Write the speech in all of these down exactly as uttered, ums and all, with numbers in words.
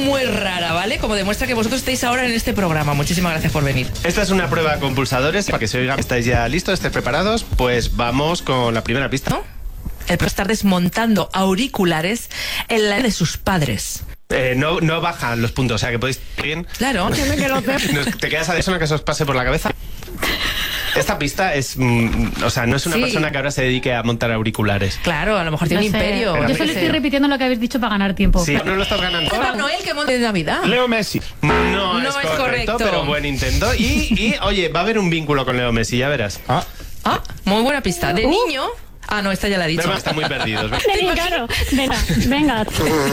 muy rara, ¿vale? Como demuestra que vosotros estáis ahora en este programa. Muchísimas gracias por venir. Esta es una prueba con pulsadores para que se oiga. ¿Estáis ya listos? ¿Estáis preparados? Pues vamos con la primera pista. ¿No? El pro estar desmontando auriculares en la de sus padres. Eh, no, no bajan los puntos, o sea que podéis bien. Claro. Nos- ¿Te quedas a eso que os pase por la cabeza? Esta pista es, mm, o sea, no es una Sí. persona que ahora se dedique a montar auriculares. Claro, a lo mejor tiene No un sé. imperio. Pero Yo a solo mí- estoy repitiendo lo que habéis dicho para ganar tiempo. Sí, no lo estás ganando. Papá Noel que monte de Navidad. Leo Messi. No, No es, es correcto, correcto. pero buen intento. Y, y, oye, va a haber un vínculo con Leo Messi, ya verás. Ah, Ah, muy buena pista. De niño. Ah, no, esta ya la he dicho. Pero están muy perdidos. ¿ves? Sí, claro. Venga, venga.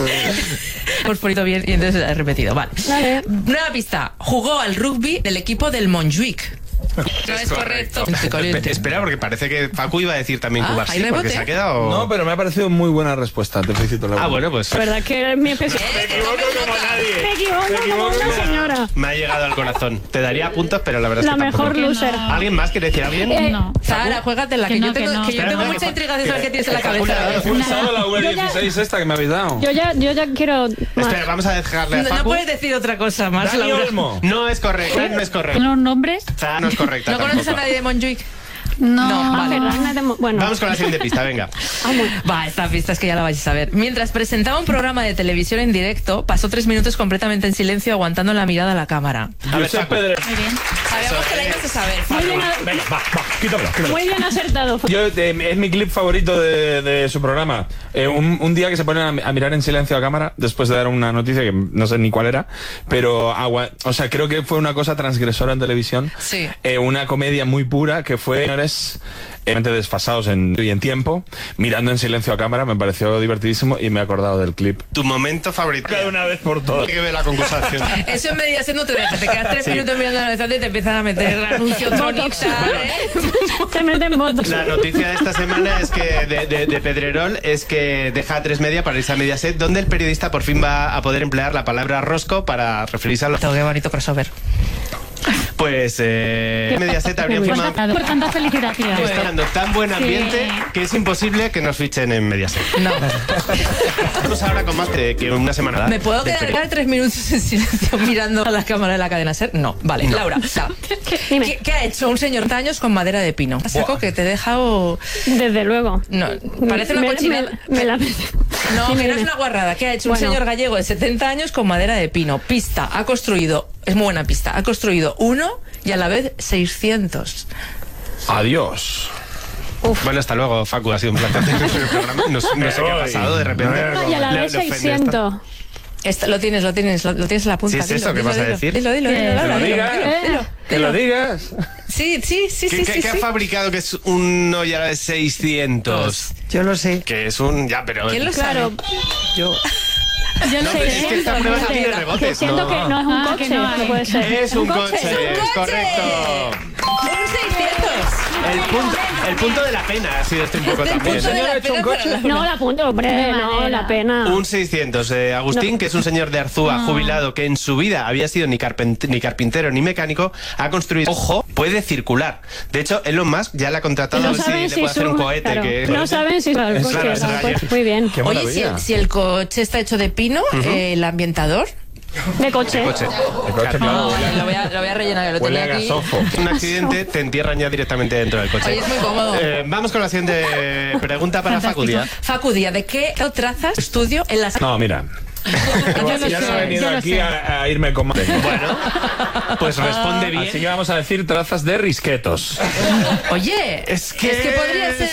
Hemos puesto bien y entonces la he repetido. Vale. Vale. Nueva pista. Jugó al rugby del equipo del Montjuic. No es correcto. Espe- Espera, porque parece que Facu iba a decir también Ah, Cubarsí, ¿hay rebote? porque se ha quedado... no, pero me ha parecido muy buena respuesta. Te felicito, Laura. Ah, bueno, pues La verdad que mi peso. Me equivoco como nadie. Me equivoco como una señora. me ha llegado al corazón. Te daría puntos, pero la verdad La es que mejor tampoco. loser. no. ¿Alguien más quiere decir alguien? Eh, No. Sara, juégatela, que, Que no, yo tengo, que no. que yo Espera, tengo espera, mucha que- intriga de saber qué tienes en la que- cabeza. que- He pulsado la V Yo ya- dieciséis esta que me habéis dado. Yo ya, yo ya quiero más. Espera, vamos a dejarle a No, no Facu. puedes decir otra cosa más, Dani Laura. Olmo. No es correcto, no es correcto. ¿Los nombres? Zara no es correcta ¿No conoces a tampoco. nadie de Montjuic? No. No, Ah, vale. Ferran de Mo- Bueno, Vamos con la siguiente pista, venga. vamos. Va, esta pista es que ya la vais a ver. Mientras presentaba un programa de televisión en directo, pasó tres minutos completamente en silencio, aguantando la mirada a la cámara. A ver, Josep Facu. Pedrero. Muy bien. Sabemos que la ibas a saber. Muy bien, Venga, va, va, quítamelo, quítamelo. muy bien acertado. Yo, eh, es mi clip favorito de, de su programa. Eh, un, un día que se ponen a, a mirar en silencio a cámara después de dar una noticia que no sé ni cuál era, pero agua, o sea, creo que fue una cosa transgresora en televisión. Sí. Eh, una comedia muy pura que fue, señores, eh, desfasados en, y en tiempo, mirando en silencio a cámara. Me pareció divertidísimo y me he acordado del clip. Tu momento favorito. De una vez por todas. Hay que ver la concursación. Eso en Mediaset no te deja. Te quedas tres minutos mirando la y te empiezan a meter anuncios Tronix, ¿eh? Se meten votos. La noticia de esta semana es que de, de, de Pedrerol es que deja a tres media para irse a Mediaset, donde el periodista por fin va a poder emplear la palabra rosco para referirse a los... Qué bonito crossover. Pues eh, Mediaset habría firmado... Por tanta felicidad, creo. Está dando tan buen ambiente que es imposible que nos fichen en Mediaset. No. Vamos ahora con más que, que una semana. ¿Me puedo de quedar peri- tres minutos en silencio mirando a la cámara de la cadena SER? No. Vale, Laura. Sara. Dime. ¿Qué, qué ha hecho un señor taños con madera de pino? Saco que te he dejado... Desde luego. No, parece una Me- cochinada. me- me la- No, Dime, que no es dime. una guarrada. ¿Qué ha hecho un Bueno. señor gallego de setenta años con madera de pino? Pista. Ha construido... Es muy buena pista. Ha construido uno y a la vez seiscientos. Adiós. Bueno, hasta luego, Facu. Ha sido un placer tener el programa. No, sé- no sé qué ha pasado de repente. Y a la Le- vez le ofende seiscientos. Esto, lo tienes, lo tienes, lo, lo tienes en la punta. Sí, es dilo, eso que dilo, vas a dilo. decir. Dilo, dilo, dilo, Que Laura, lo dilo, diga. dilo, dilo, Que dilo. lo digas. Sí, sí, sí, ¿Qué, sí, qué- sí, qué sí. ha fabricado que es uno y a la vez seiscientos? Yo lo sé. Que es un... Ya, pero... ¿Quién lo Claro. sabe? Yo. Yo No, pero es que esta prueba no tiene Que rebotes. siento No. que no es un Ah, que coche, no no, hay. puede ser. Es un coche, ¡Es un es coche! correcto. Un seiscientos. El punto, el punto de la pena ha sido este un poco Del también. punto de señor la ha hecho un pena para coche? Laura. No, la punta, hombre, De no, madera. la pena. Un seiscientos. Eh, Agustín, que es un señor de Arzúa jubilado que en su vida había sido ni, carpent- ni carpintero ni mecánico, ha construido... Ojo, puede circular. De hecho, Elon Musk ya le ha contratado a No ver si saben le si puede hacer su- un cohete. claro, que... no saben si es el Es coche. claro, es no, gallo. pues, muy bien. Qué Oye, si maravilla. el, si el coche está hecho de pino, eh, el ambientador... De coche. Coche. El coche, claro, Lo voy a, lo voy a rellenar, lo huele tenía a aquí. gasofo. Un accidente, te entierran ya directamente dentro del coche. Oye, es muy cómodo. Eh, vamos con la siguiente pregunta para Fantástico. Facudia. Facudia, ¿de qué trazas estudio en las... No, mira. Yo lo ya no he sé, venido yo lo aquí sé. a, a irme con... Bueno, pues responde bien. Así que vamos a decir trazas de risquetos. Oye, Es que- es que podría ser...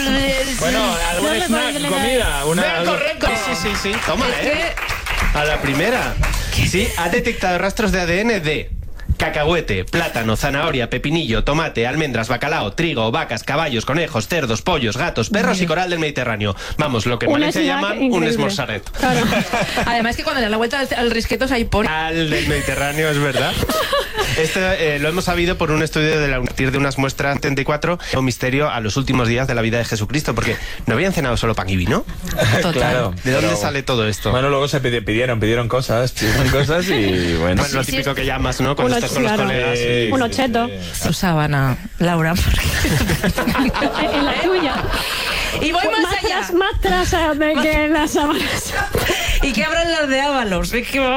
Bueno, algún Yo le snack, voy a- le comida, una... Ven, correcto. Sí, sí, sí, sí. Toma, Es eh. que... A la primera. Sí, ha detectado rastros de A D N de cacahuete, plátano, zanahoria, pepinillo, tomate, almendras, bacalao, trigo, vacas, caballos, conejos, cerdos, pollos, gatos, perros y coral del Mediterráneo. Vamos, lo que en Un Valencia snack llaman un increíble. esmorzaret. Claro. Además que cuando le dan la vuelta al, al risquetos ahí pone... Al del Mediterráneo, es verdad. Esto eh, lo hemos sabido por un estudio de la partir de unas muestras treinta y cuatro, un misterio a los últimos días de la vida de Jesucristo, porque no habían cenado solo pan y vino. Total. Claro. ¿De dónde pero- sale todo esto? Bueno, luego se pidi- pidieron, pidieron cosas, pidieron cosas y bueno. Bueno, lo sí, típico sí. que llamas, ¿no? Cuando Uno- estás con los claro. colegas. Sí, Un sí, ocheto. sí. Su sábana, Laura. En la tuya. Y voy más Más allá. tras- más tras de que las sábanas. ¿Y qué habrán las de Ábalos? Es que